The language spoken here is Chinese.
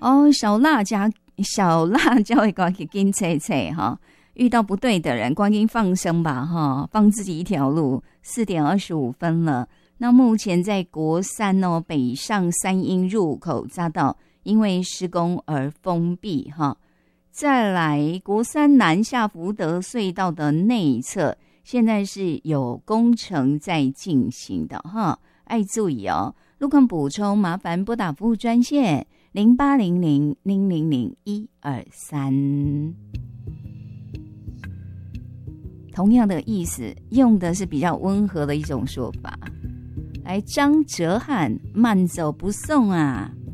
哦，小辣椒会赶紧切切哈，遇到不对的人，赶紧放生吧哈，放自己一条路。4:25了。那目前在国三哦，北上三英入口匝道因为施工而封闭哈。再来，国三南下福德隧道的内侧，现在是有工程在进行的哈，爱注意哦。路况补充，麻烦拨打服务专线0800-000-123。同样的意思，用的是比较温和的一种说法。来，张哲瀚，慢走不送啊。